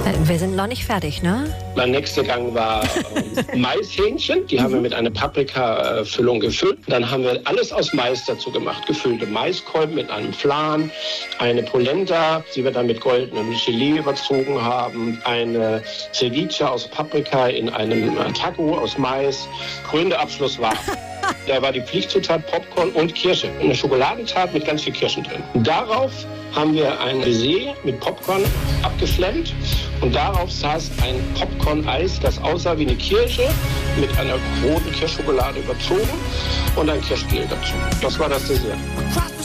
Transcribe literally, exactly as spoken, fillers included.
Wir sind noch nicht fertig, ne? Mein nächster Gang war äh, Maishähnchen. Die haben wir mit einer Paprika-Füllung gefüllt. Dann haben wir alles aus Mais dazu gemacht. Gefüllte Maiskolben mit einem Flan, eine Polenta, die wir dann mit goldenem Gelee überzogen haben, eine Ceviche aus Paprika in einem äh, Taco aus Mais. Krönender Abschluss war... Da war die Pflichtzutat Popcorn und Kirsche. Eine Schokoladentat mit ganz viel Kirschen drin. Darauf haben wir ein Baiser mit Popcorn abgeflammt und darauf saß ein Popcorn-Eis, das aussah wie eine Kirsche, mit einer roten Kirschschokolade überzogen und ein Kirschgel dazu. Das war das Dessert.